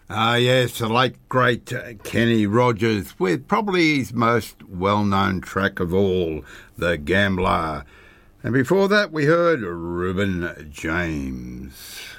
Ah, yes, the late great Kenny Rogers with probably his most well-known track of all, The Gambler. And before that we heard Reuben James.